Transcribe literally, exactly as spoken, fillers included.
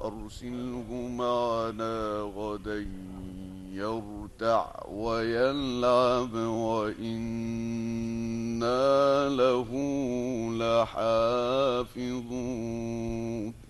فأرسله معنا غدا يرتع ويلعب وإنا له لحافظون